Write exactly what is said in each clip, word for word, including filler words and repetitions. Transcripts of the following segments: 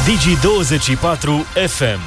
Digi douăzeci și patru F M.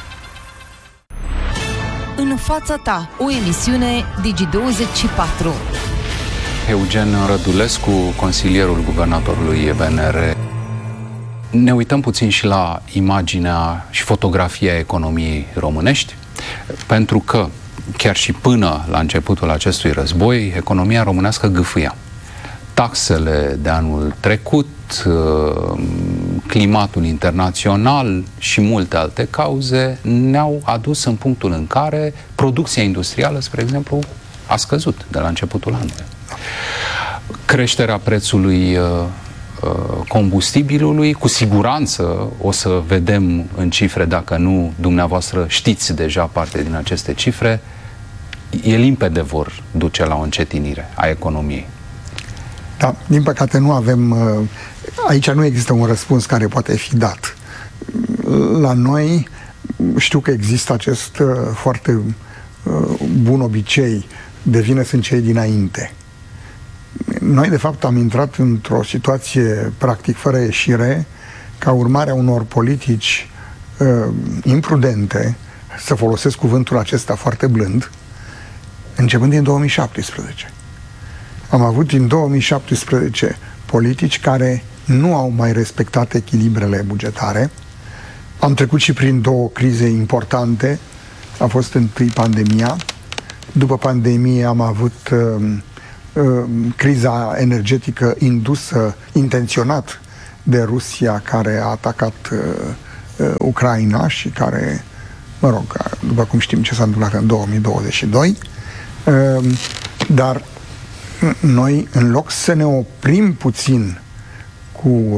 În fața ta, o emisiune Digi douăzeci și patru. Eugen Rădulescu, consilierul guvernatorului B N R. Ne uităm puțin și la imaginea și fotografia economiei românești, pentru că chiar și până la începutul acestui război, economia românească gâfâia. Taxele de anul trecut, climatul internațional și multe alte cauze ne-au adus în punctul în care producția industrială, spre exemplu, a scăzut de la începutul anului. Creșterea prețului combustibilului, cu siguranță o să vedem în cifre, dacă nu dumneavoastră știți deja parte din aceste cifre, e limpede vor duce la o încetinire a economiei. Da, din păcate nu avem, aici nu există un răspuns care poate fi dat. La noi știu că există acest foarte bun obicei de vină sunt cei dinainte. Noi, de fapt, am intrat într-o situație practic fără ieșire ca urmare a unor politici uh, imprudente, să folosesc cuvântul acesta foarte blând, începând din două mii șaptesprezece. Am avut din două mii șaptesprezece politici care nu au mai respectat echilibrele bugetare. Am trecut și prin două crize importante. A fost întâi pandemia. După pandemie am avut uh, uh, criza energetică indusă intenționat de Rusia, care a atacat uh, uh, Ucraina și care, mă rog, după cum știm ce s-a întâmplat în două mii douăzeci și doi. Uh, dar noi, în loc să ne oprim puțin cu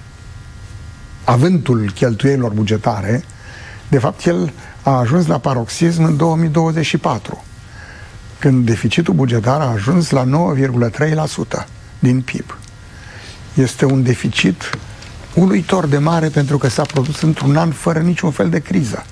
avântul cheltuielilor bugetare, de fapt el a ajuns la paroxism în două mii douăzeci și patru, când deficitul bugetar a ajuns la nouă virgulă trei la sută din P I B. Este un deficit uluitor de mare pentru că s-a produs într-un an fără niciun fel de criză.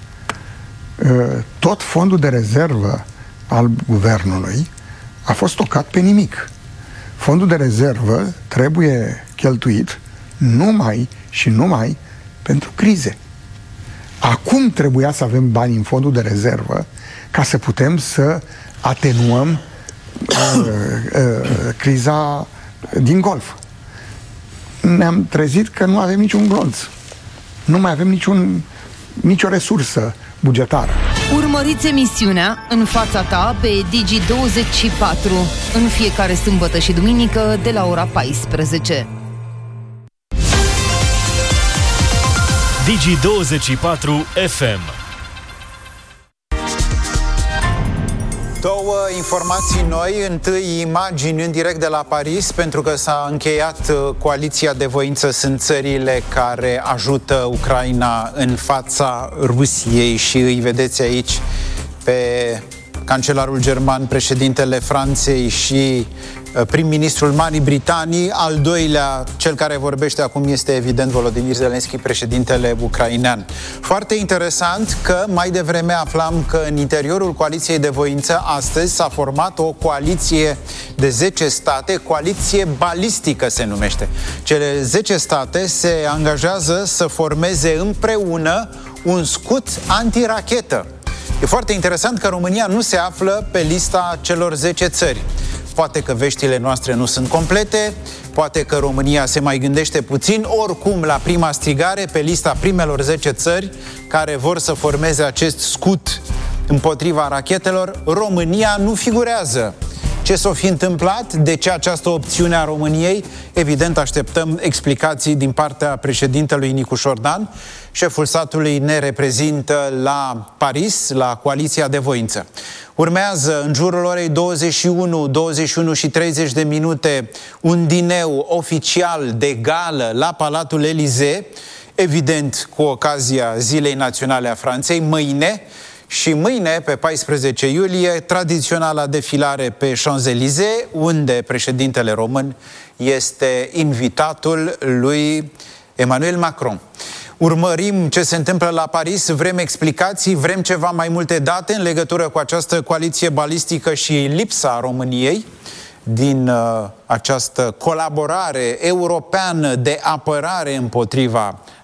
Tot fondul de rezervă al guvernului a fost tocat pe nimic. Fondul de rezervă trebuie cheltuit numai și numai pentru crize. Acum trebuia să avem bani în fondul de rezervă ca să putem să atenuăm uh, uh, criza din Golf. Ne-am trezit că nu avem niciun glonț. Nu mai avem niciun, nicio resursă bugetară. Urmăriți emisiunea În fața ta pe Digi douăzeci și patru în fiecare sâmbătă și duminică de la ora paisprezece. Digi douăzeci și patru F M. Două informații noi. Întâi, imagini în direct de la Paris, pentru că s-a încheiat coaliția de voință. Sunt țările care ajută Ucraina în fața Rusiei și îi vedeți aici pe cancelarul german, președintele Franței și prim-ministrul Marii Britanii. Al doilea, cel care vorbește acum, este evident Volodymyr Zelensky, președintele ucrainean. Foarte interesant că mai devreme aflam că în interiorul coaliției de voință astăzi s-a format o coaliție de zece state, coaliție balistică se numește. Cele zece state se angajează să formeze împreună un scut antirachetă. E foarte interesant că România nu se află pe lista celor zece țări. Poate că veștile noastre nu sunt complete, poate că România se mai gândește puțin, oricum la prima strigare, pe lista primelor zece țări care vor să formeze acest scut împotriva rachetelor, România nu figurează. Ce s-o fi întâmplat? De ce această opțiune a României? Evident, așteptăm explicații din partea președintelui Nicu Șordan. Șeful statului ne reprezintă la Paris, la coaliția de voință. Urmează în jurul orei douăzeci și unu, douăzeci și unu și treizeci de minute un dineu oficial de gală la Palatul Elysee, evident cu ocazia Zilei Naționale a Franței, mâine. Și mâine, pe paisprezece iulie, tradiționala defilare pe Champs-Élysées, unde președintele român este invitatul lui Emmanuel Macron. Urmărim ce se întâmplă la Paris, vrem explicații, vrem ceva mai multe date în legătură cu această coaliție balistică și lipsa României din uh, această colaborare europeană de apărare împotriva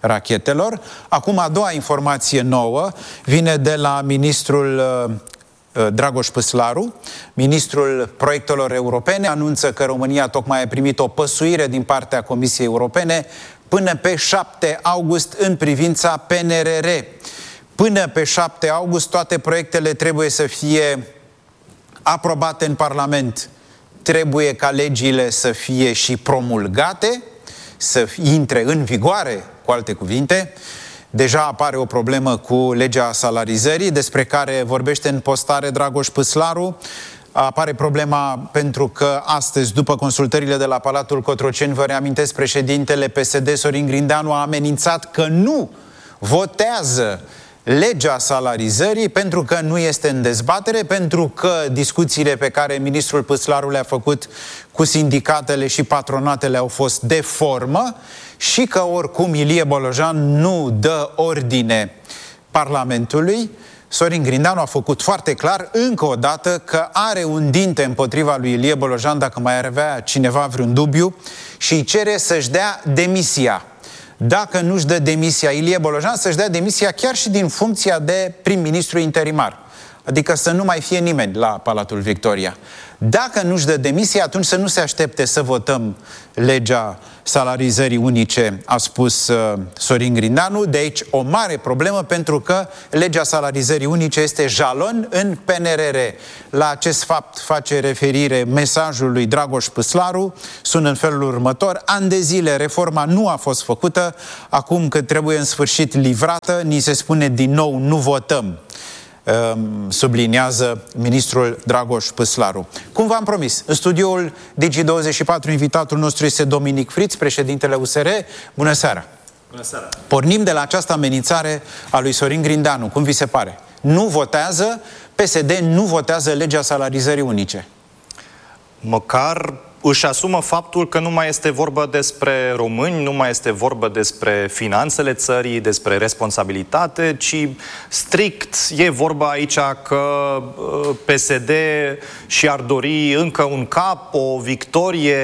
rachetelor. Acum, a doua informație nouă vine de la ministrul Dragoș Păslaru, ministrul proiectelor europene, anunță că România tocmai a primit o păsuire din partea Comisiei Europene până pe șapte august în privința P N R R. Până pe șapte august toate proiectele trebuie să fie aprobate în Parlament. Trebuie ca legile să fie și promulgate, să intre în vigoare, cu alte cuvinte. Deja apare o problemă cu legea salarizării, despre care vorbește în postare Dragoș Păslaru. Apare problema pentru că astăzi, după consultările de la Palatul Cotroceni, vă reamintesc, președintele P S D, Sorin Grindeanu, a amenințat că nu votează legea salarizării pentru că nu este în dezbatere, pentru că discuțiile pe care ministrul Păslaru le-a făcut cu sindicatele și patronatele au fost de formă și că oricum Ilie Bolojan nu dă ordine Parlamentului. Sorin Grindeanu a făcut foarte clar încă o dată că are un dinte împotriva lui Ilie Bolojan dacă mai ar avea cineva vreun dubiu și îi cere să-și dea demisia. Dacă nu-și dă demisia Ilie Bolojan, să-și dea demisia chiar și din funcția de prim-ministru interimar. Adică să nu mai fie nimeni la Palatul Victoria. Dacă nu-și dă demisia, atunci să nu se aștepte să votăm legea salarizării unice, a spus uh, Sorin Grindeanu. De aici o mare problemă, pentru că legea salarizării unice este jalon în P N R R. La acest fapt face referire mesajul lui Dragoș Păslaru. Sună în felul următor: ani de zile reforma nu a fost făcută, acum că trebuie în sfârșit livrată, ni se spune din nou nu votăm. Subliniază ministrul Dragoș Păslaru. Cum v-am promis, în studioul Digi douăzeci și patru, invitatul nostru este Dominic Friț, președintele U S R. Bună seara! Bună seara! Pornim de la această amenințare a lui Sorin Grindeanu. Cum vi se pare? Nu votează, P S D nu votează legea salarizării unice. Măcar își asumă faptul că nu mai este vorba despre români, nu mai este vorba despre finanțele țării, despre responsabilitate, ci strict e vorba aici că P S D și-ar dori încă un cap, o victorie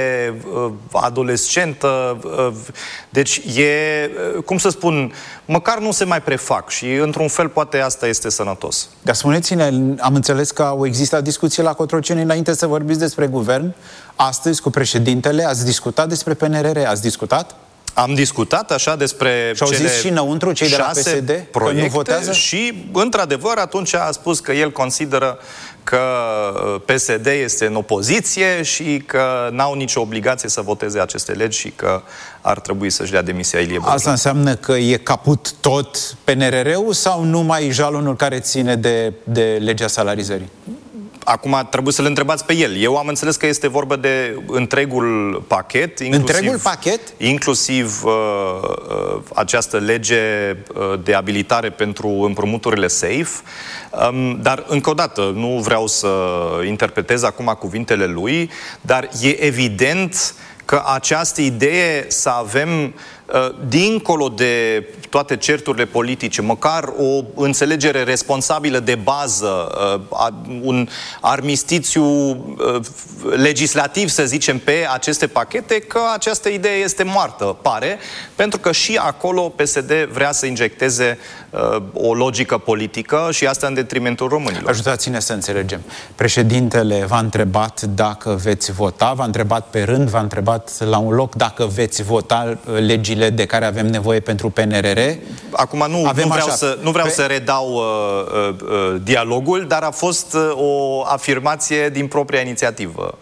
adolescentă. Deci e, cum să spun, măcar nu se mai prefac și într-un fel poate asta este sănătos. Dar spuneți-ne, am înțeles că au existat discuții la Cotroceni înainte să vorbiți despre guvern. Astăzi, cu președintele, ați discutat despre P N R R? Ați discutat? Am discutat așa despre și-au cele zis și înăuntru cei de la P S D că nu votează? Și, într-adevăr, atunci a spus că el consideră că P S D este în opoziție și că n-au nicio obligație să voteze aceste legi și că ar trebui să-și dea demisia Ilie Bolojan. Asta înseamnă că e caput tot P N R R-ul sau numai jalonul care ține de, de legea salarizării? Acum trebuie să-l întrebați pe el. Eu am înțeles că este vorba de întregul pachet. Inclusiv, întregul pachet? Inclusiv uh, uh, această lege uh, de abilitare pentru împrumuturile safe. Um, dar, încă o dată, nu vreau să interpretez acum cuvintele lui, dar e evident că această idee să avem, dincolo de toate certurile politice, măcar o înțelegere responsabilă de bază, un armistițiu legislativ, să zicem, pe aceste pachete, că această idee este moartă, pare, pentru că și acolo P S D vrea să injecteze o logică politică și asta în detrimentul românilor. Ajutați-ne să înțelegem. Președintele v-a întrebat dacă veți vota, v-a întrebat pe rând, v-a întrebat la un loc dacă veți vota legile de care avem nevoie pentru P N R R. Acum nu, nu vreau, așa, să, nu vreau pe... să redau uh, uh, dialogul, dar a fost uh, o afirmație din propria inițiativă.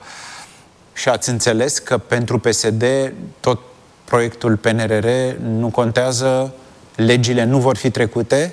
Și ați înțeles că pentru P S D tot proiectul P N R R nu contează, legile nu vor fi trecute?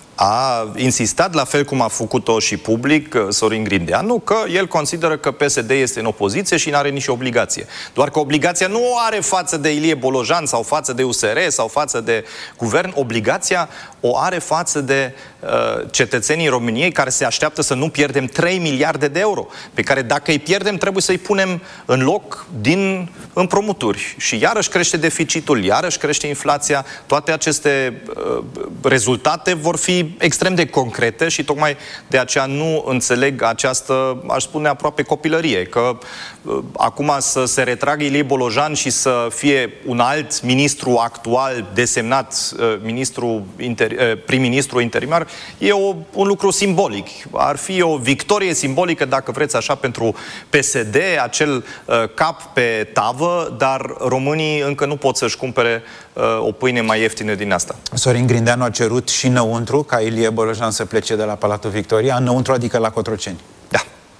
A insistat, la fel cum a făcut-o și public Sorin Grindeanu, că el consideră că P S D este în opoziție și nu are nicio obligație. Doar că obligația nu o are față de Ilie Bolojan sau față de U S R sau față de guvern. Obligația o are față de uh, cetățenii României, care se așteaptă să nu pierdem trei miliarde de euro, pe care dacă îi pierdem trebuie să-i punem în loc din împrumuturi. Și iarăși crește deficitul, iarăși crește inflația. Toate aceste uh, rezultate vor fi fi extrem de concrete și tocmai de aceea nu înțeleg această, aș spune, aproape copilărie, că uh, acum să se retragă Ilie Bolojan și să fie un alt ministru actual desemnat uh, ministru inter, uh, prim-ministru interimar, e o, un lucru simbolic. Ar fi o victorie simbolică, dacă vreți așa, pentru P S D, acel uh, cap pe tavă, dar românii încă nu pot să-și cumpere uh, o pâine mai ieftină din asta. Sorin Grindeanu a cerut și înăuntru ca Ilie Bolojan să plece de la Palatul Victoria, înăuntru adică la Cotroceni. Da.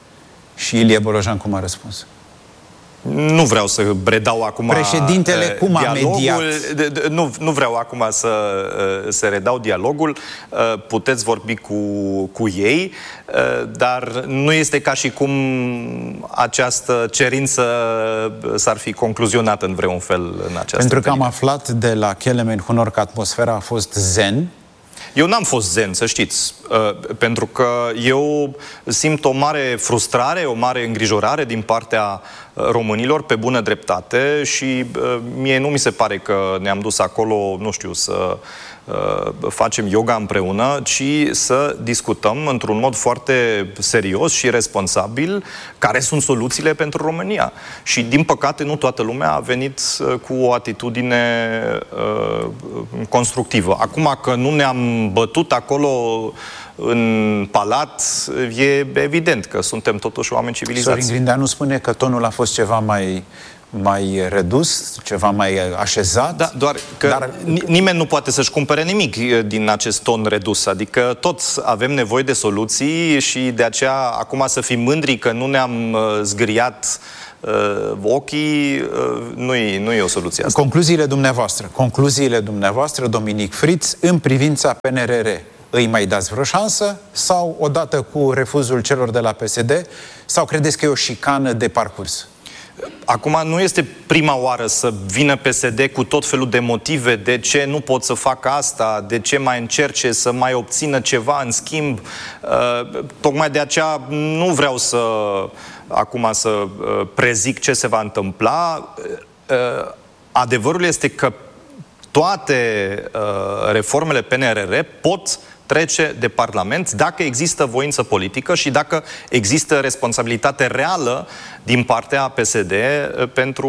Și Ilie Bolojan cum a răspuns? Nu vreau să redau acum Președintele uh, cum a dialogul. mediat? De, de, nu, nu vreau acum să, uh, să redau dialogul. Uh, puteți vorbi cu, cu ei, uh, dar nu este ca și cum această cerință s-ar fi concluzionat în vreun fel în această Pentru că întâlnire. am aflat de la Kelemen Hunor că atmosfera a fost zen. Eu n-am fost zen, să știți, uh, pentru că eu simt o mare frustrare, o mare îngrijorare din partea românilor, pe bună dreptate, și uh, mie nu mi se pare că ne-am dus acolo, nu știu, să uh, facem yoga împreună, ci să discutăm într-un mod foarte serios și responsabil care sunt soluțiile pentru România. Și, din păcate, nu toată lumea a venit uh, cu o atitudine uh, constructivă. Acum că nu ne-am bătut acolo în palat, e evident că suntem totuși oameni civilizați. Sorin Grindeanu spune că tonul a fost ceva mai, mai redus, ceva mai așezat. Da, doar că dar... nimeni nu poate să-și cumpere nimic din acest ton redus. Adică tot avem nevoie de soluții și de aceea acum să fim mândri că nu ne-am zgâriat uh, ochii, uh, nu-i, nu e o soluție asta. Concluziile dumneavoastră, concluziile dumneavoastră, Dominic Fritz, în privința P N R R. Îi mai dați vreo șansă sau odată cu refuzul celor de la P S D sau credeți că e o șicană de parcurs? Acum nu este prima oară să vină P S D cu tot felul de motive de ce nu pot să facă asta, de ce mai încerce să mai obțină ceva în schimb. Uh, tocmai de aceea nu vreau să acum să uh, prezic ce se va întâmpla. Uh, adevărul este că toate uh, reformele P N R R pot trece de Parlament dacă există voință politică și dacă există responsabilitate reală din partea P S D pentru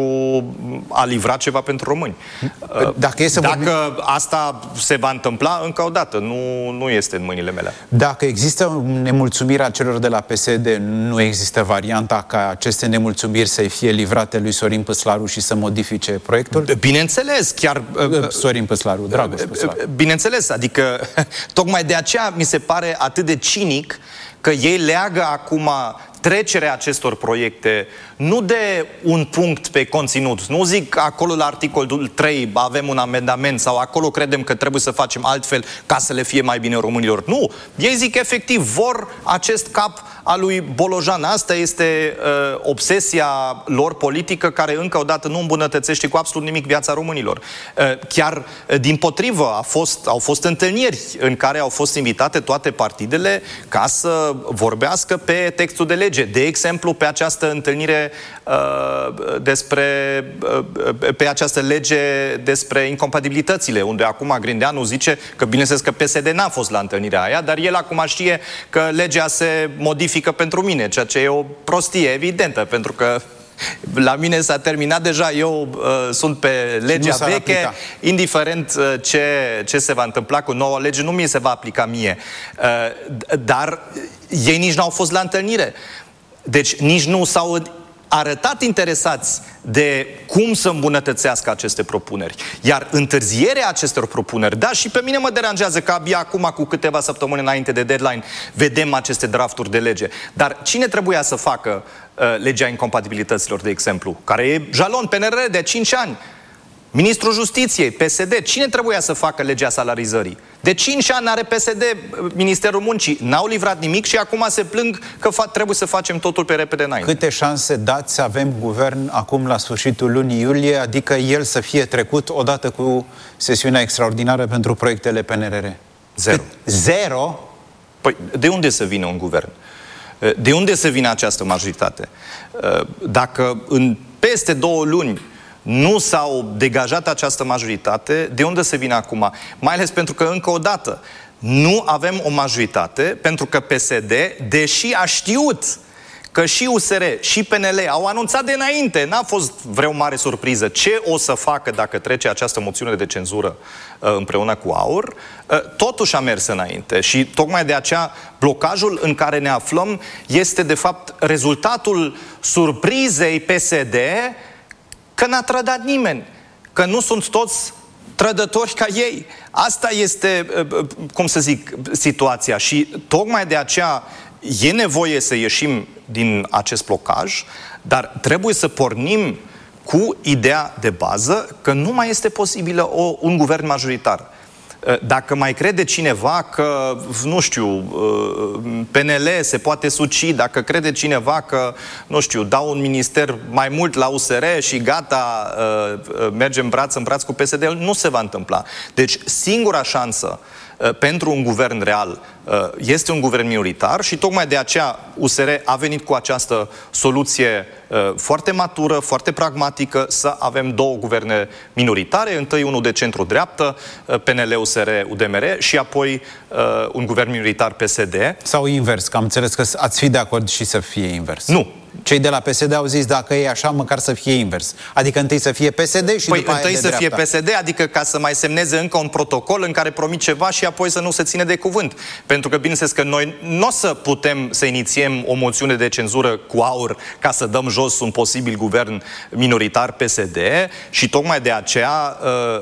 a livra ceva pentru români. Dacă, e să dacă vorbim... asta se va întâmpla, încă o dată, nu, nu este în mâinile mele. Dacă există nemulțumirea celor de la P S D, nu există varianta ca aceste nemulțumiri să fie livrate lui Sorin Păslaru și să modifice proiectul? Bineînțeles, chiar... Sorin Păslaru, Dragoș Păslaru. Bineînțeles, adică tocmai de aceea mi se pare atât de cinic că ei leagă acum trecerea acestor proiecte nu de un punct pe conținut. Nu zic acolo la articolul trei avem un amendament sau acolo credem că trebuie să facem altfel ca să le fie mai bine românilor. Nu! Ei zic efectiv, vor acest cap al lui Bolojan. Asta este uh, obsesia lor politică care încă o dată nu îmbunătățește cu absolut nimic viața românilor. Uh, chiar uh, din potrivă a fost, au fost întâlniri în care au fost invitate toate partidele ca să vorbească pe textul de lege. De exemplu, pe această întâlnire uh, despre uh, pe această lege despre incompatibilitățile, unde acum Grindeanu zice că bineînțeles că P S D n-a fost la întâlnirea aia, dar el acum știe că legea se modifică pentru mine, ceea ce e o prostie evidentă, pentru că la mine s-a terminat deja, eu uh, sunt pe legea veche, aplica. Indiferent uh, ce, ce se va întâmpla cu noua lege, nu mi se va aplica mie. Uh, dar ei nici n-au fost la întâlnire. Deci nici nu s-au arătat interesați de cum să îmbunătățească aceste propuneri. Iar întârzierea acestor propuneri, da, și pe mine mă deranjează că abia acum, cu câteva săptămâni înainte de deadline, vedem aceste drafturi de lege. Dar cine trebuia să facă uh, legea incompatibilităților, de exemplu, care e jalon P N R R de cinci ani? Ministrul Justiției, P S D, cine trebuia să facă legea salarizării? De cinci ani are P S D, Ministerul Muncii, n-au livrat nimic și acum se plâng că trebuie să facem totul pe repede înainte. Câte șanse dați să avem guvern acum la sfârșitul lunii iulie, adică el să fie trecut odată cu sesiunea extraordinară pentru proiectele P N R R? Zero. Zero? Păi, de unde să vină un guvern? De unde să vină această majoritate? Dacă în peste două luni nu s-au degajat această majoritate, de unde să vină acum? Mai ales pentru că, încă o dată, Nu avem o majoritate pentru că P S D, deși a știut că și U S R și P N L au anunțat de înainte, n-a fost vreo mare surpriză ce o să facă dacă trece această moțiune de cenzură uh, împreună cu AUR, uh, totuși a mers înainte și tocmai de aceea blocajul în care ne aflăm este de fapt rezultatul surprizei P S D că n-a trădat nimeni, că nu sunt toți trădători ca ei. Asta este, cum să zic, situația și tocmai de aceea e nevoie să ieșim din acest blocaj, dar trebuie să pornim cu ideea de bază că nu mai este posibilă o, un guvern majoritar. Dacă mai crede cineva că, nu știu, P N L se poate suci, dacă crede cineva că, nu știu, dau un minister mai mult la U S R și gata, mergem braț în braț cu P S D, nu se va întâmpla. Deci, singura șansă pentru un guvern real este un guvern minoritar și tocmai de aceea U S R a venit cu această soluție foarte matură, foarte pragmatică, să avem două guverne minoritare, întâi unul de centru-dreaptă, P N L, U S R, U D M R și apoi un guvern minoritar P S D. Sau invers, că am înțeles că ați fi de acord și să fie invers. Nu. Cei de la P S D au zis dacă e așa, măcar să fie invers. Adică întâi să fie P S D și păi, după aia întâi de să dreapta. fie P S D, adică ca să mai semneze încă un protocol în care promit ceva și apoi să nu se ține de cuvânt. Pentru că, bineînțeles că noi nu o să putem să inițiem o moțiune de cenzură cu AUR ca să dăm jos un posibil guvern minoritar P S D și tocmai de aceea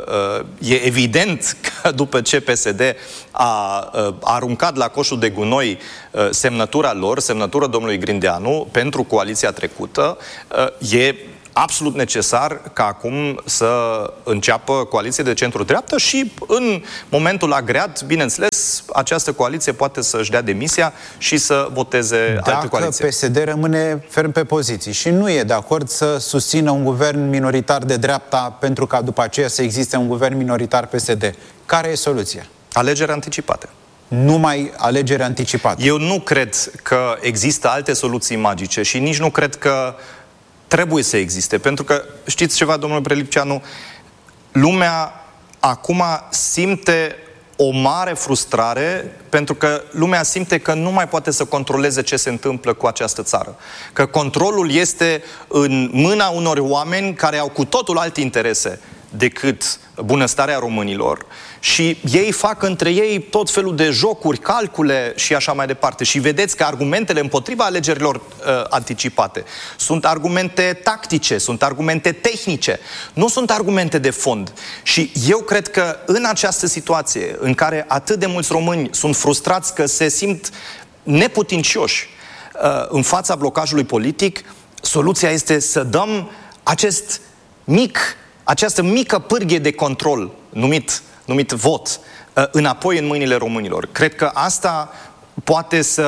e evident că după ce P S D a aruncat la coșul de gunoi semnătura lor, semnătura domnului Grindeanu pentru coaliția trecută, e absolut necesar ca acum să înceapă coaliție de centru-dreaptă și în momentul agreat, bineînțeles, această coaliție poate să-și dea demisia și să voteze alte coaliții. Dacă P S D rămâne ferm pe poziții și nu e de acord să susțină un guvern minoritar de dreapta pentru ca după aceea să existe un guvern minoritar P S D, care e soluția? Alegeri anticipate. Numai alegeri anticipate. Eu nu cred că există alte soluții magice și nici nu cred că trebuie să existe. Pentru că, știți ceva, domnule Prelipceanu, lumea acum simte o mare frustrare pentru că lumea simte că nu mai poate să controleze ce se întâmplă cu această țară. Că controlul este în mâna unor oameni care au cu totul alte interese decât bunăstarea românilor și ei fac între ei tot felul de jocuri, calcule și așa mai departe. Și vedeți că argumentele împotriva alegerilor uh, anticipate sunt argumente tactice, sunt argumente tehnice, nu sunt argumente de fond. Și eu cred că în această situație în care atât de mulți români sunt frustrați că se simt neputincioși uh, în fața blocajului politic, soluția este să dăm acest mic această mică pârghie de control, numit, numit vot, înapoi în mâinile românilor. Cred că asta poate să,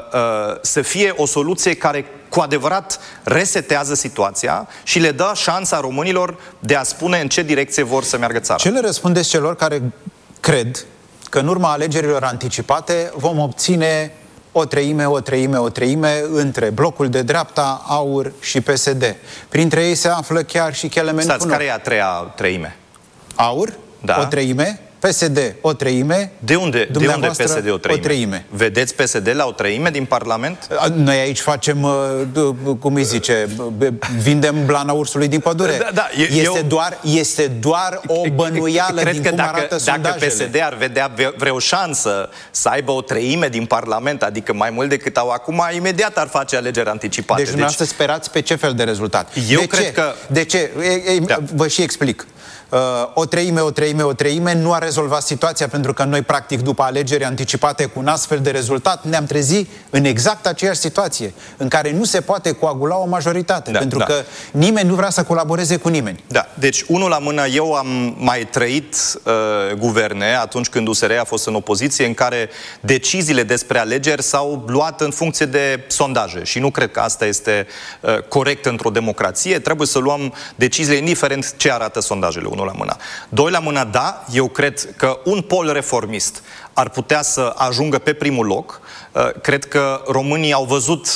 să fie o soluție care cu adevărat resetează situația și le dă șansa românilor de a spune în ce direcție vor să meargă țara. Ce le răspundeți celor care cred că în urma alegerilor anticipate vom obține o treime, o treime, o treime între blocul de dreapta, AUR și P S D. Printre ei se află chiar și Kelemen Stați, Cunoc. care e a treia treime? AUR, da. o treime, P S D, o treime. De unde, de unde P S D o treime? o treime? Vedeți P S D la o treime din Parlament? Noi aici facem, cum îi zice, vindem blana ursului din pădure. Da, da, este, eu, doar, este doar o bănuială cred din că cum dacă, arată dacă sondajele. P S D ar vedea vreo șansă să aibă o treime din Parlament, adică mai mult decât au acum, imediat ar face alegeri anticipate. Deci dumneavoastră deci, sperați pe ce fel de rezultat? Eu de cred ce? că... De ce? Da. Vă și explic. Uh, o treime, o treime, o treime nu a rezolvat situația pentru că noi, practic, după alegeri anticipate cu un astfel de rezultat, ne-am trezit în exact aceeași situație în care nu se poate coagula o majoritate, da, pentru da. că nimeni nu vrea să colaboreze cu nimeni. Da, deci unul la mână, eu am mai trăit uh, guverne atunci când U S R a fost în opoziție în care deciziile despre alegeri s-au luat în funcție de sondaje și nu cred că asta este uh, corect într-o democrație. Trebuie să luăm deciziile indiferent ce arată sondajele. Unul la mână. Doi la mână, da, eu cred că un pol reformist ar putea să ajungă pe primul loc. Cred că românii au văzut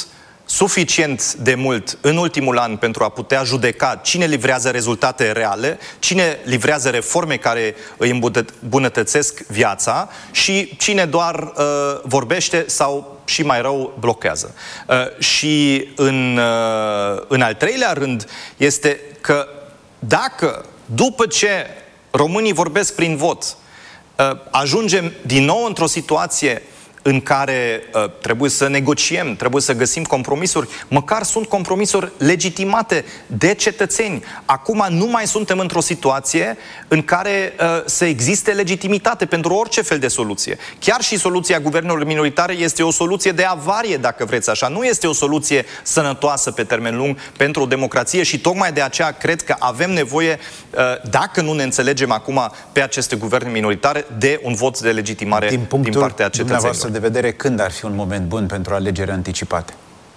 suficient de mult în ultimul an pentru a putea judeca cine livrează rezultate reale, cine livrează reforme care îi îmbunătățesc viața și cine doar uh, vorbește sau, și mai rău, blochează. Uh, și în, uh, în al treilea rând este că dacă, după ce românii vorbesc prin vot, uh, ajungem din nou într-o situație în care uh, trebuie să negociem, trebuie să găsim compromisuri, măcar sunt compromisuri legitimate de cetățeni. Acum nu mai suntem într-o situație în care uh, să existe legitimitate pentru orice fel de soluție. Chiar și soluția guvernelor minoritare este o soluție de avarie, dacă vreți așa. Nu este o soluție sănătoasă pe termen lung pentru o democrație și tocmai de aceea cred că avem nevoie, uh, dacă nu ne înțelegem acum pe aceste guverne minoritare, de un vot de legitimare din, din partea cetățenilor. De vedere, când ar fi un moment bun pentru alegeri anticipate?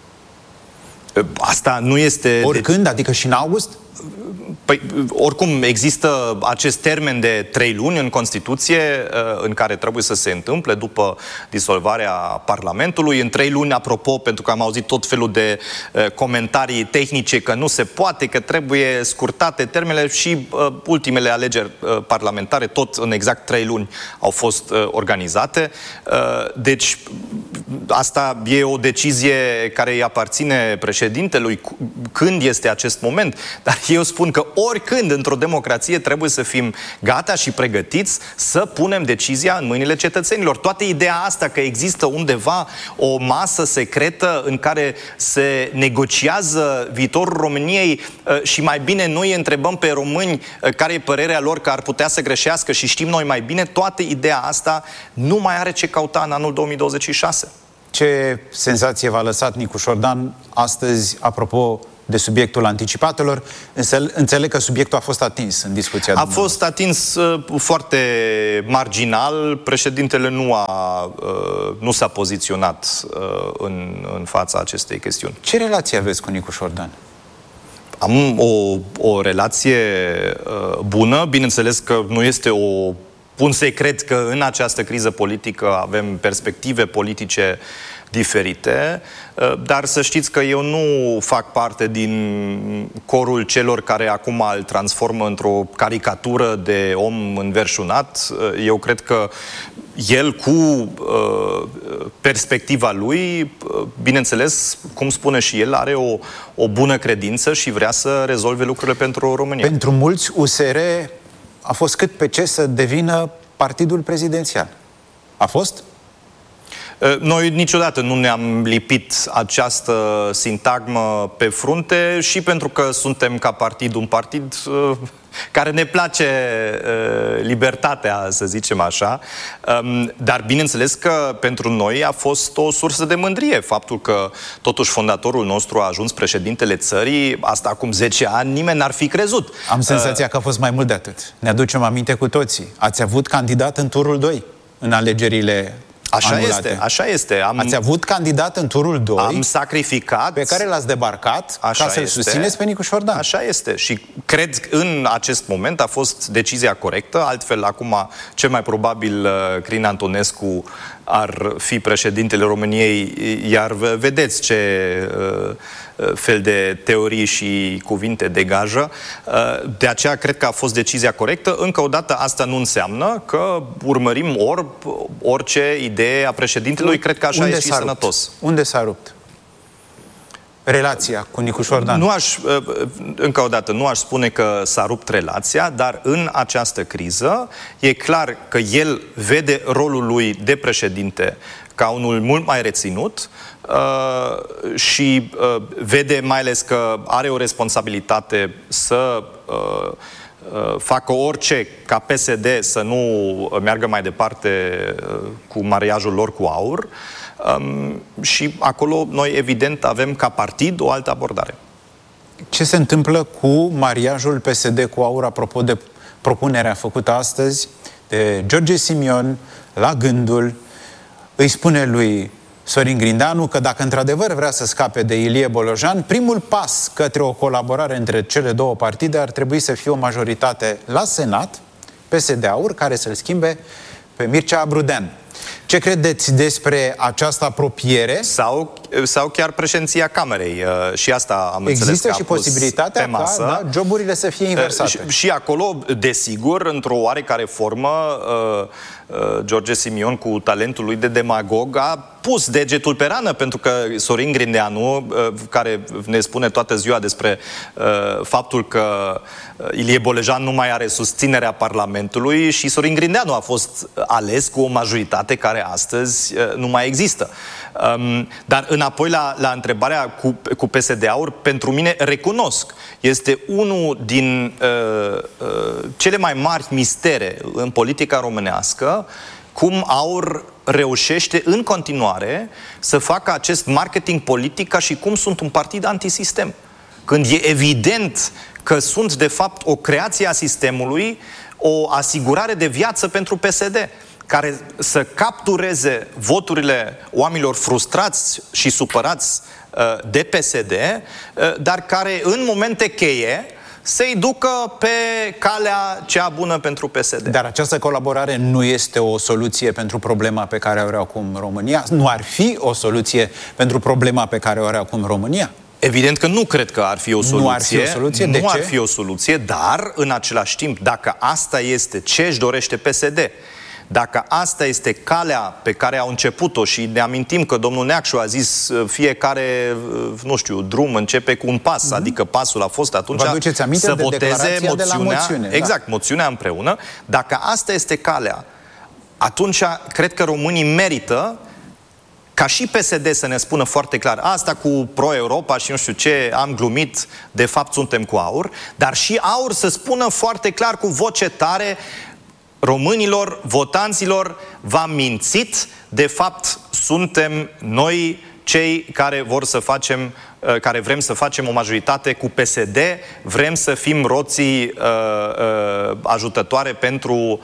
Asta nu este... Oricând? De... Adică și în august? Păi, oricum, există acest termen de trei luni în Constituție în care trebuie să se întâmple după disolvarea Parlamentului. În trei luni, apropo, pentru că am auzit tot felul de comentarii tehnice că nu se poate, că trebuie scurtate termenele și uh, ultimele alegeri uh, parlamentare, tot în exact trei luni, au fost uh, organizate. Uh, deci, asta e o decizie care îi aparține președintelui, când este acest moment. Dar eu spun că oricând într-o democrație trebuie să fim gata și pregătiți să punem decizia în mâinile cetățenilor. Toată ideea asta că există undeva o masă secretă în care se negociază viitorul României și mai bine noi întrebăm pe români care e părerea lor că ar putea să greșească și știm noi mai bine, toată ideea asta nu mai are ce căuta în anul două mii douăzeci și șase. Ce senzație v-a lăsat Nicu Șordan astăzi, apropo de subiectul anticipatelor? Înțeleg că subiectul a fost atins în discuția A fost atins uh, foarte marginal. Președintele nu, a, uh, nu s-a poziționat uh, în, în fața acestei chestiuni. Ce relație aveți cu Nicu Șordan? Am o, o relație uh, bună. Bineînțeles că nu este o... Pun secret că în această criză politică avem perspective politice diferite, dar să știți că eu nu fac parte din corul celor care acum îl transformă într-o caricatură de om înverșunat. Eu cred că el, cu uh, perspectiva lui, bineînțeles, cum spune și el, are o, o bună credință și vrea să rezolve lucrurile pentru România. Pentru mulți, U S R a fost cât pe ce să devină partidul prezidențial. A fost? Noi niciodată nu ne-am lipit această sintagmă pe frunte și pentru că suntem ca partid un partid uh, care ne place uh, libertatea, să zicem așa, um, dar bineînțeles că pentru noi a fost o sursă de mândrie faptul că totuși fondatorul nostru a ajuns președintele țării. Asta acum zece ani nimeni n-ar fi crezut. Am senzația uh, că a fost mai mult de atât. Ne aducem aminte cu toții. Ați avut candidat în turul doi în alegerile Așa anulate. este, așa este. Am, Ați avut candidat în turul doi, am sacrificat, pe care l-ați debarcat ca să-l susțineți pe Nicu Șordan. Așa este și cred că în acest moment a fost decizia corectă. Altfel, acum, cel mai probabil, Crin Antonescu ar fi președintele României, iar vedeți ce uh, fel de teorii și cuvinte degajă. Uh, de aceea cred că a fost decizia corectă. Încă o dată, asta nu înseamnă că urmărim or, orice idee a președintelui. Cred că așa e și sănătos. Unde s-a rupt relația cu Nicu Șordan? Nu aș, încă o dată, nu aș spune că s-a rupt relația, dar în această criză e clar că el vede rolul lui de președinte ca unul mult mai reținut uh, și uh, vede mai ales că are o responsabilitate să uh, uh, facă orice ca P S D să nu meargă mai departe uh, cu mariajul lor cu AUR. Um, și acolo noi, evident, avem ca partid o altă abordare. Ce se întâmplă cu mariajul P S D cu AUR, apropo de propunerea făcută astăzi de George Simion la Gândul? Îi spune lui Sorin Grindeanu că dacă într-adevăr vrea să scape de Ilie Bolojan, primul pas către o colaborare între cele două partide ar trebui să fie o majoritate la Senat, P S D-AUR, care să-l schimbe pe Mircea Abrudean. Ce credeți despre această apropiere? Sau, sau chiar președinția Camerei. Și asta am Există înțeles că și a pus posibilitatea pe masă. ca da, joburile să fie inversate. Și, și acolo, desigur, într-o oarecare formă, George Simion, cu talentul lui de demagog, a pus degetul pe rană, pentru că Sorin Grindeanu, care ne spune toată ziua despre faptul că Ilie Bolejan nu mai are susținerea Parlamentului, și Sorin Grindeanu a fost ales cu o majoritate care astăzi nu mai există. Dar înapoi la, la întrebarea cu, cu P S D-ul, pentru mine, recunosc, este unul din uh, uh, cele mai mari mistere în politica românească, cum AUR reușește în continuare să facă acest marketing politic ca și cum sunt un partid antisistem. Când e evident că sunt, de fapt, o creație a sistemului, o asigurare de viață pentru P S D, care să captureze voturile oamenilor frustrați și supărați uh, de P S D, uh, dar care în momente cheie să-i ducă pe calea cea bună pentru P S D. Dar această colaborare nu este o soluție pentru problema pe care o are acum România? Nu ar fi o soluție pentru problema pe care o are acum România? Evident că nu cred că ar fi o soluție. Nu ar fi o soluție? De nu ce? ar fi o soluție, dar în același timp, dacă asta este ce își dorește P S D, dacă asta este calea pe care au început-o, și ne amintim că domnul Neacșu a zis fiecare, nu știu, drum începe cu un pas, mm-hmm. adică pasul a fost atunci să de voteze moțiunea, de la moțiune, exact, da. moțiunea împreună. Dacă asta este calea, atunci cred că românii merită ca și P S D să ne spună foarte clar, asta cu pro-Europa și nu știu ce, am glumit, de fapt suntem cu AUR, dar și AUR să spună foarte clar, cu voce tare, românilor, votanților, v-am mințit, de fapt suntem noi cei care vor să facem, care vrem să facem o majoritate cu P S D, vrem să fim roții uh, uh, ajutătoare pentru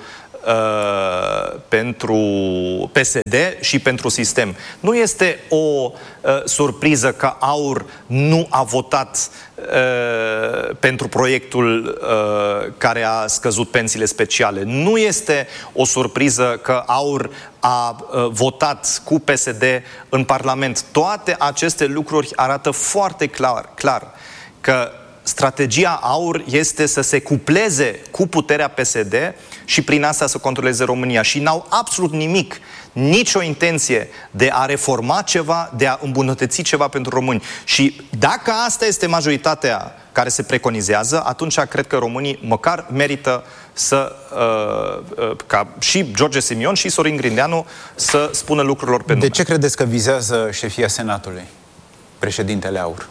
Uh, pentru P S D și pentru sistem. Nu este o uh, surpriză că AUR nu a votat uh, pentru proiectul uh, care a scăzut pensiile speciale. Nu este o surpriză că AUR a uh, votat cu P S D în Parlament. Toate aceste lucruri arată foarte clar, clar că strategia AUR este să se cupleze cu puterea P S D și prin asta să controleze România. Și n-au absolut nimic, nicio intenție de a reforma ceva, de a îmbunătăți ceva pentru români. Și dacă asta este majoritatea care se preconizează, atunci cred că românii măcar merită să, uh, uh, ca și George Simion și Sorin Grindeanu să spună lucrurilor pe nume. De ce credeți că vizează șefia Senatului, președintele AUR?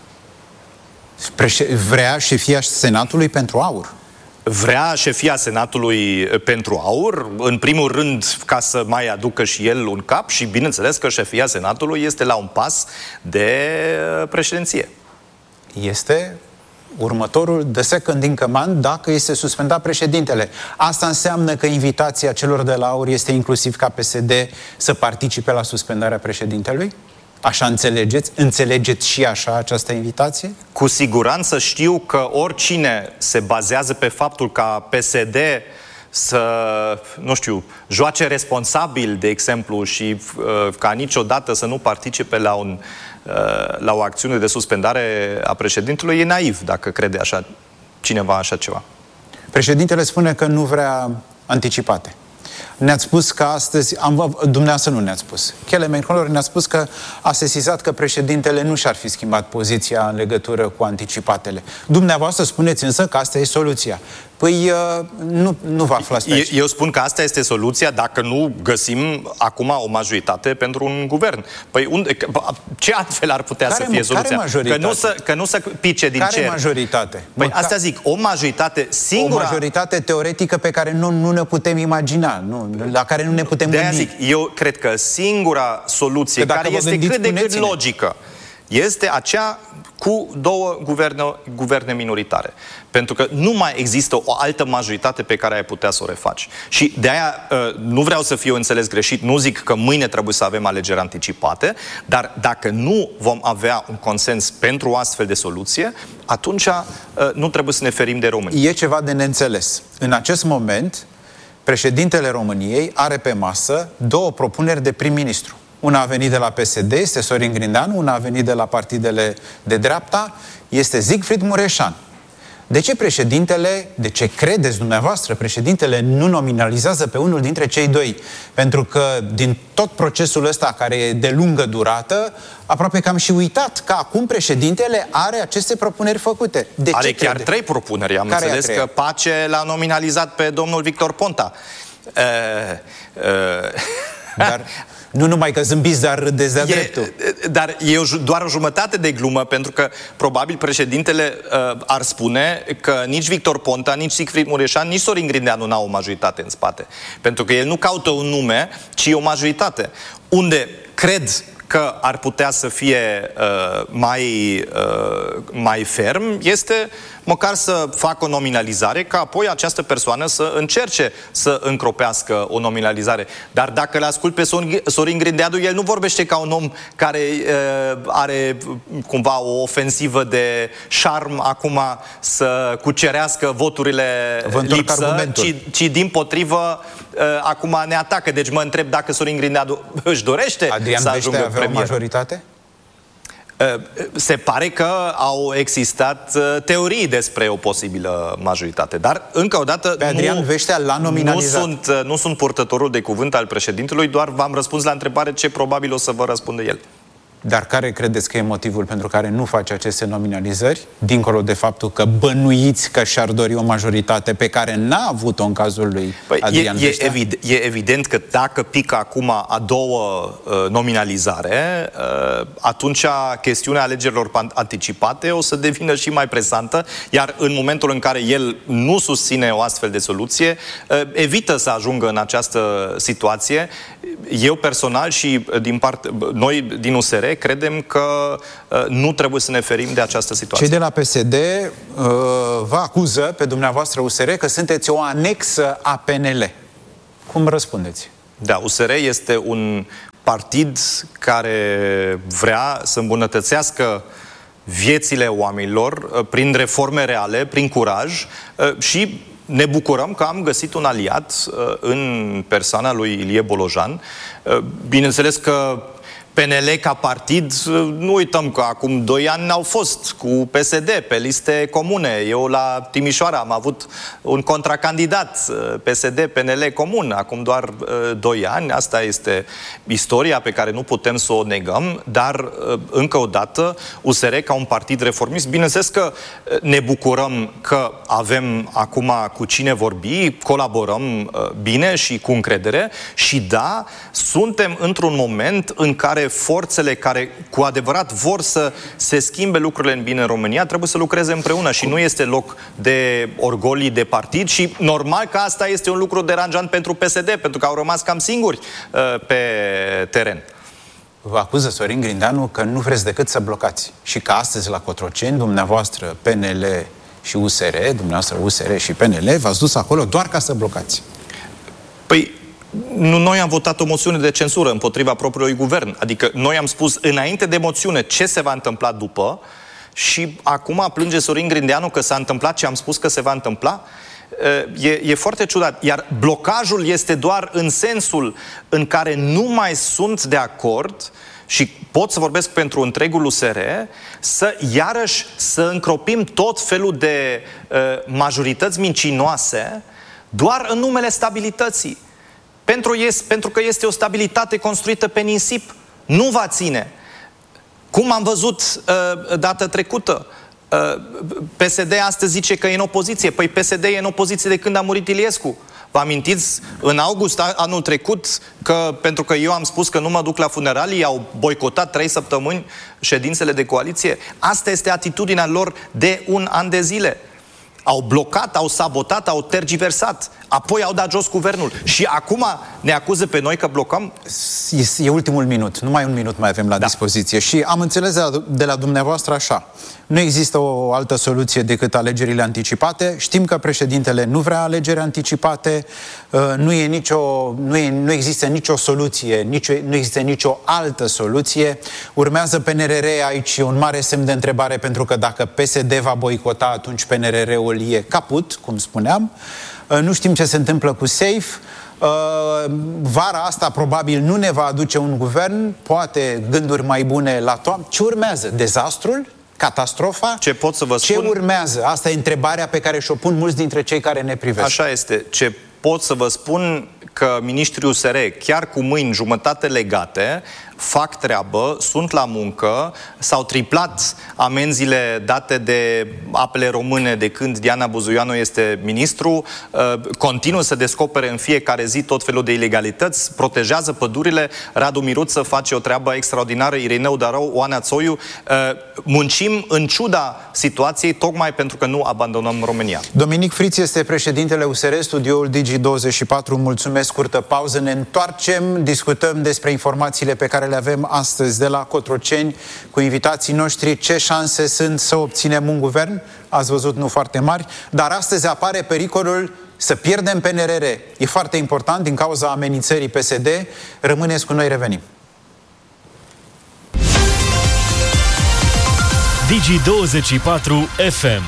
Vrea șefia Senatului pentru AUR? Vrea șefia Senatului pentru AUR, în primul rând ca să mai aducă și el un cap, și bineînțeles că șefia Senatului este la un pas de președinție. Este următorul the second in command dacă este suspendat președintele. Asta înseamnă că invitația celor de la AUR este inclusiv ca P S D să participe la suspendarea președintelui? Așa înțelegeți? Înțelegeți și așa această invitație? Cu siguranță știu că oricine se bazează pe faptul ca P S D să, nu știu, joace responsabil, de exemplu, și uh, ca niciodată să nu participe la, un, uh, la o acțiune de suspendare a președintelui, e naiv dacă crede așa, cineva așa ceva. Președintele spune că nu vrea anticipate. Ne-ați spus că astăzi, am, dumneavoastră nu ne-ați spus, Kelemen Color ne-a spus că a sesizat că președintele nu și-ar fi schimbat poziția în legătură cu anticipatele. Dumneavoastră spuneți însă că asta e soluția. Păi nu, nu vă aflați pe aici. Eu spun că asta este soluția dacă nu găsim acum o majoritate pentru un guvern. Păi unde, ce altfel ar putea care, să fie soluția? Care că, nu să, că nu să pice din care cer. Care majoritate? Păi asta zic, o majoritate singura... O majoritate teoretică pe care nu, nu ne putem imagina, nu, la care nu ne putem de-aia gândi. zic, eu cred că singura soluție care este cât de cât logică este aceea cu două guverne, guverne minoritare. Pentru că nu mai există o altă majoritate pe care ai putea să o refaci. Și de aia nu vreau să fiu înțeles greșit, nu zic că mâine trebuie să avem alegeri anticipate, dar dacă nu vom avea un consens pentru o astfel de soluție, atunci nu trebuie să ne ferim de români. E ceva de neînțeles. În acest moment, Președintele României are pe masă două propuneri de prim-ministru. Una a venit de la P S D, este Sorin Grindeanu, una a venit de la partidele de dreapta, este Siegfried Mureșan. De ce președintele, de ce credeți dumneavoastră, președintele nu nominalizează pe unul dintre cei doi? Pentru că din tot procesul ăsta, care e de lungă durată, aproape că am și uitat că acum președintele are aceste propuneri făcute. De are ce chiar crede? trei propuneri. Am care înțeles că Pace l-a nominalizat pe domnul Victor Ponta. Uh, uh... Dar... Nu numai că zâmbiți, dar râdeți de-a dreptul. Dar e doar o jumătate de glumă, pentru că probabil președintele uh, ar spune că nici Victor Ponta, nici Siegfried Mureșan, nici Sorin Grindeanu n-au o majoritate în spate. Pentru că el nu caută un nume, ci o majoritate. Unde cred că ar putea să fie uh, mai, uh, mai ferm este măcar să facă o nominalizare, ca apoi această persoană să încerce să încropească o nominalizare. Dar dacă l-ascult pe Sorin Grindeanu, el nu vorbește ca un om care uh, are cumva o ofensivă de șarm acum să cucerească voturile lipsă, ci, ci din potrivă uh, acum ne atacă. Deci mă întreb dacă Sorin Grindeanu își dorește Adrian să ajungă Vește avea o premier. majoritate? Se pare că au existat teorii despre o posibilă majoritate. Dar, încă o dată, pe Adrian nu, Veștea l-a nominalizat. Nu sunt, nu sunt purtătorul de cuvânt al președintelui, doar v-am răspuns la întrebare ce probabil o să vă răspundă el. Dar care credeți că e motivul pentru care nu face aceste nominalizări, dincolo de faptul că bănuiți că și-ar dori o majoritate pe care n-a avut-o în cazul lui păi Adrian e, Veștea? E, evid, e evident că dacă pică acum a doua uh, nominalizare, uh, atunci chestiunea alegerilor anticipate o să devină și mai presantă, iar în momentul în care el nu susține o astfel de soluție, uh, evită să ajungă în această situație. Eu personal și din part, noi din U S R credem că uh, nu trebuie să ne ferim de această situație. Cei de la P S D uh, vă acuză pe dumneavoastră U S R că sunteți o anexă a P N L. Cum răspundeți? Da, U S R este un partid care vrea să îmbunătățească viețile oamenilor uh, prin reforme reale, prin curaj uh, și ne bucurăm că am găsit un aliat uh, în persoana lui Ilie Bolojan. Uh, bineînțeles că P N L ca partid, nu uităm că acum doi ani au fost cu P S D pe liste comune. Eu la Timișoara am avut un contracandidat, P S D P N L comun, acum doar doi ani. Asta este istoria pe care nu putem să o negăm, dar încă o dată U S R ca un partid reformist, bineînțeles că ne bucurăm că avem acum cu cine vorbi, colaborăm bine și cu încredere și da, suntem într-un moment în care forțele care cu adevărat vor să se schimbe lucrurile în bine în România trebuie să lucreze împreună și nu este loc de orgolii de partid și normal că asta este un lucru deranjant pentru P S D, pentru că au rămas cam singuri uh, pe teren. Vă acuză Sorin Grindeanu că nu vreți decât să blocați și că astăzi la Cotroceni, dumneavoastră P N L și U S R, dumneavoastră U S R și P N L, v-ați dus acolo doar ca să blocați. Păi, nu, noi am votat o moțiune de cenzură împotriva propriului guvern. Adică noi am spus înainte de moțiune ce se va întâmpla după și acum plânge Sorin Grindeanu că s-a întâmplat ce am spus că se va întâmpla. E, e foarte ciudat. Iar blocajul este doar în sensul în care nu mai sunt de acord și pot să vorbesc pentru întregul U S R, să iarăși să încropim tot felul de uh, majorități mincinoase doar în numele stabilității. Pentru, yes, pentru că este o stabilitate construită pe nisip. Nu va ține. Cum am văzut uh, data trecută, uh, P S D astăzi zice că e în opoziție. Păi P S D e în opoziție de când a murit Iliescu. Vă amintiți, în august anul trecut, că pentru că eu am spus că nu mă duc la funeralii, au boicotat trei săptămâni ședințele de coaliție? Asta este atitudinea lor de un an de zile. Au blocat, au sabotat, au tergiversat. Apoi au dat jos guvernul. Și acum ne acuză pe noi că blocăm? E, e ultimul minut. Numai un minut mai avem la da. dispoziție. Și am înțeles de la, de la dumneavoastră așa. Nu există o altă soluție decât alegerile anticipate. Știm că președintele nu vrea alegeri anticipate. Nu, e nicio, nu, e, nu există nicio soluție, nicio, nu există nicio altă soluție. Urmează P N R R, aici un mare semn de întrebare, pentru că dacă P S D va boicota, atunci P N R R-ul e caput, cum spuneam. nu știm ce se întâmplă cu SAFE. Vara asta probabil nu ne va aduce un guvern, poate gânduri mai bune la toamnă. Ce urmează? Dezastrul? Catastrofa? Ce pot să vă spun? Ce urmează? Asta e întrebarea pe care și-o pun mulți dintre cei care ne privesc. Așa este. Ce pot să vă spun că ministrii U S R, chiar cu mâini jumătate legate, fac treabă, sunt la muncă, s-au triplat amenziile date de Apele Române de când Diana Buzuianu este ministru, continuă să descopere în fiecare zi tot felul de ilegalități, protejează pădurile, Radu Miruță face o treabă extraordinară, Irineu Darău, Oana Țoiu, muncim în ciuda situației, tocmai pentru că nu abandonăm România. Dominic Friț este președintele U S R, studioul Digi douăzeci și patru, mulțumesc, scurtă pauză, ne întoarcem, discutăm despre informațiile pe care le avem astăzi de la Cotroceni cu invitații noștri, ce șanse sunt să obținem un guvern, ați văzut, nu foarte mari, dar astăzi apare pericolul să pierdem P N R R. E foarte important din cauza amenințării P S D. Rămâneți cu noi, revenim. Digi douăzeci și patru F M.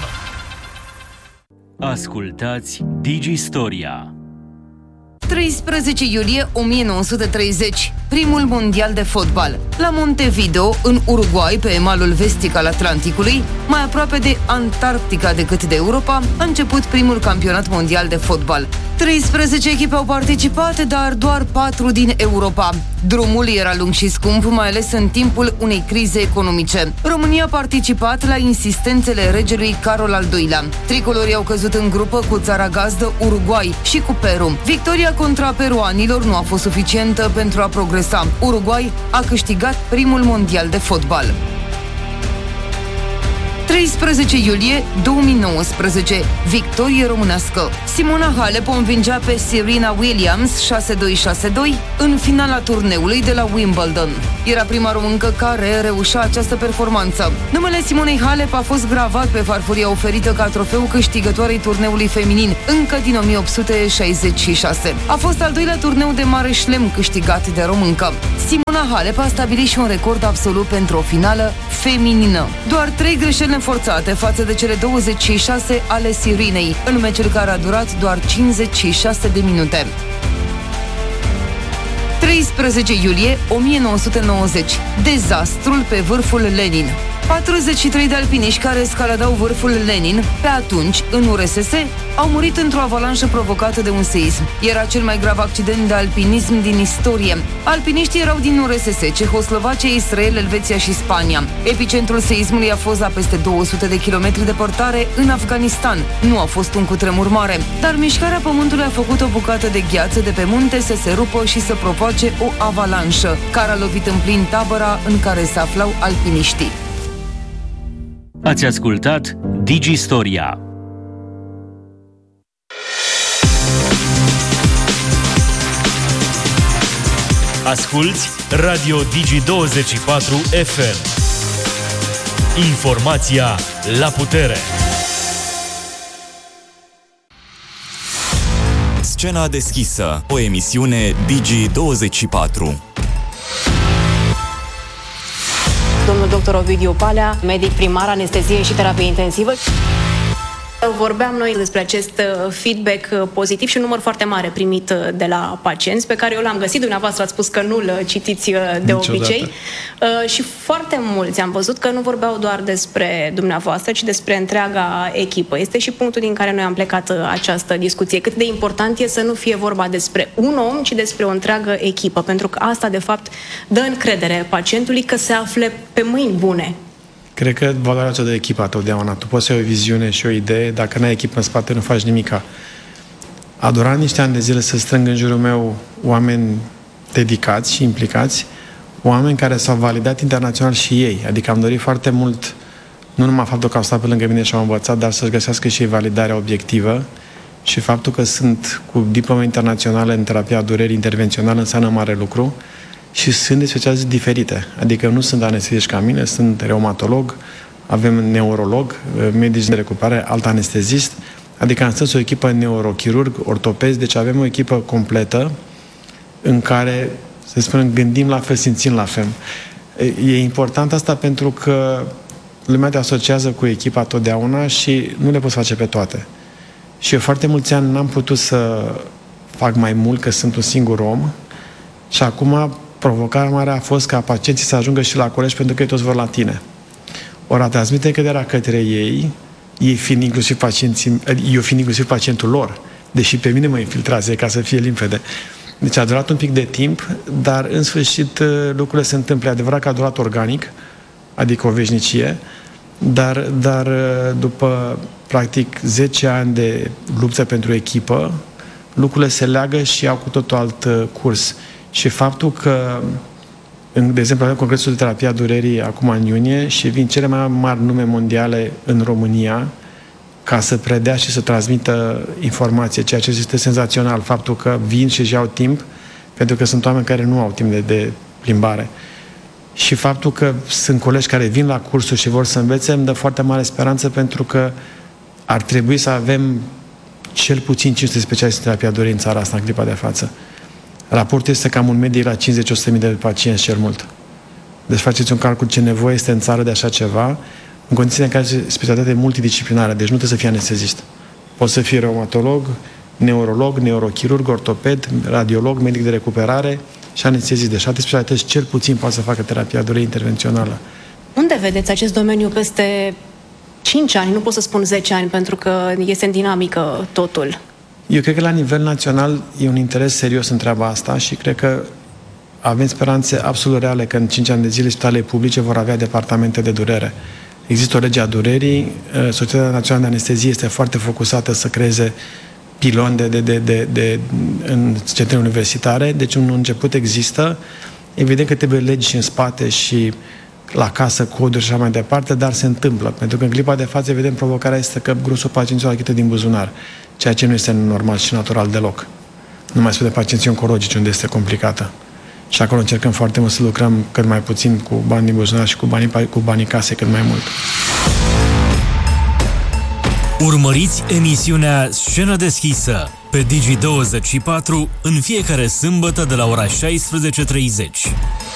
Ascultați Digi Storia. treisprezece iulie o mie nouă sute treizeci, primul mondial de fotbal. La Montevideo, în Uruguay, pe malul vestic al Atlanticului, mai aproape de Antarctica decât de Europa, a început primul campionat mondial de fotbal. treisprezece echipe au participat, dar doar patru din Europa. Drumul era lung și scump, mai ales în timpul unei crize economice. România a participat la insistențele regelui Carol al doilea. Tricolorii au căzut în grupă cu țara gazdă Uruguay și cu Peru. Victoria contra peruanilor nu a fost suficientă pentru a progresa. Uruguay a câștigat primul mondial de fotbal. treisprezece iulie două mii nouăsprezece, victorie românească. Simona Halep o învingea pe Serena Williams șase doi șase doi în finala turneului de la Wimbledon. Era prima româncă care reușea această performanță. Numele Simonei Halep a fost gravat pe farfuria oferită ca trofeu câștigătoarei turneului feminin încă din o mie opt sute șaizeci și șase. A fost al doilea turneu de mare șlem câștigat de româncă. Simona Halep a stabilit și un record absolut pentru o finală feminină. Doar trei greșeli forțate față de cele douăzeci și șase ale Sirenei, în meciul care a durat doar cincizeci și șase de minute. treisprezece iulie o mie nouă sute nouăzeci. Dezastrul pe vârful Lenin. patruzeci și trei de alpiniști care escaladau vârful Lenin, pe atunci, în U R S S, au murit într-o avalanșă provocată de un seism. Era cel mai grav accident de alpinism din istorie. Alpiniștii erau din U R S S, Cehoslovacia, Israel, Elveția și Spania. Epicentrul seismului a fost la peste două sute de kilometri departare în Afganistan. Nu a fost un cutremur mare, dar mișcarea pământului a făcut o bucată de gheață de pe munte să se rupă și să provoace o avalanșă, care a lovit în plin tabăra în care se aflau alpiniștii. Ați ascultat Digi Storia. Asculți Radio Digi douăzeci și patru F M. Informația la putere. Scena deschisă, o emisiune Digi douăzeci și patru. Domnul doctor Ovidiu Palea, medic primar, anestezie și terapie intensivă. Vorbeam noi despre acest feedback pozitiv și un număr foarte mare primit de la pacienți, pe care eu l-am găsit, dumneavoastră ați spus că nu-l citiți de Niciodată. obicei. Și foarte mulți am văzut că nu vorbeau doar despre dumneavoastră, ci despre întreaga echipă. Este și punctul din care noi am plecat această discuție. Cât de important e să nu fie vorba despre un om, ci despre o întreagă echipă, pentru că asta, de fapt, dă încredere pacientului că se afle pe mâini bune. Cred că valoarea cea de echipă totdeauna. Tu poți să ai o viziune și o idee, dacă n-ai echipă în spate, nu faci nimica. A durat niște ani de zile să strâng în jurul meu oameni dedicați și implicați, oameni care s-au validat internațional și ei. Adică am dorit foarte mult, nu numai faptul că au stat pe lângă mine și au învățat, dar să-și găsească și ei validarea obiectivă și faptul că sunt cu diplomă internațională în terapia durerii intervențională înseamnă mare lucru. Și sunt de specialități diferite. Adică nu sunt anesteziști ca mine, sunt reumatolog, avem neurolog, medici de recuperare, alt anestezist, adică am strâns o echipă neurochirurg, ortopezi, deci avem o echipă completă în care, să spunem, gândim la fel, simțim la fel. E important asta pentru că lumea te asociază cu echipa totdeauna și nu le poți face pe toate. Și eu foarte mulți ani n-am putut să fac mai mult, că sunt un singur om. Și acum provocarea mare a fost ca pacienții să ajungă și la colegi, pentru că ei toți vor la tine. Ori a transmite încrederea către ei, ei fiind inclusiv pacienții, eu fiind inclusiv pacientul lor, deși pe mine mă infiltrase, ca să fie limpede. Deci a durat un pic de timp, dar în sfârșit lucrurile se întâmplă. E adevărat că a durat organic, adică o veșnicie, dar, dar după practic zece ani de luptă pentru echipă, lucrurile se leagă și au cu totul alt curs. Și faptul că, de exemplu, avem Congresul de Terapie a Durerii acum în iunie și vin cele mai mari nume mondiale în România ca să predea și să transmită informație, ceea ce este senzațional. Faptul că vin și își iau timp, pentru că sunt oameni care nu au timp de, de plimbare. Și faptul că sunt colegi care vin la cursuri și vor să învețe, îmi dă foarte mare speranță, pentru că ar trebui să avem cel puțin cinci sute specialiști în terapia durerii în țara asta, în clipa de față. Raportul este cam un medic la cincizeci la o sută de mii de pacienți cel mult. Deci faceți un calcul ce nevoie este în țară de așa ceva, în condițiile în care este specialitate multidisciplinară, deci nu trebuie să fii anestezist. Poți să fii reumatolog, neurolog, neurochirurg, ortoped, radiolog, medic de recuperare și anestezist. Deci alte specialități cel puțin poate să facă terapia durerii intervențională. Unde vedeți acest domeniu peste cinci ani, nu pot să spun zece ani, pentru că este în dinamică totul? Eu cred că la nivel național e un interes serios în treaba asta și cred că avem speranțe absolut reale că în cinci ani de zile spitalele publice vor avea departamente de durere. Există o lege a durerii, Societatea Națională de Anestezie este foarte focusată să creeze piloni de, de, de, de, de, în centre universitare, deci un început există. Evident că trebuie legi și în spate și la casă, coduri și așa mai departe, dar se întâmplă. Pentru că în clipa de față, evident, provocarea este că grosul pacienților achită din buzunar, ceea ce nu este normal și natural deloc. Nu mai spun de pacienții oncologici, unde este complicată. Și acolo încercăm foarte mult să lucrăm cât mai puțin cu bani din buzunar și cu banii, cu banii case cât mai mult. Urmăriți emisiunea Scenă deschisă pe Digi douăzeci și patru în fiecare sâmbătă de la ora șaisprezece și treizeci.